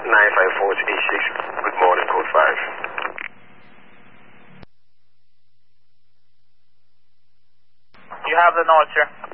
954-86. Good morning, code 5. You have the noise, sir.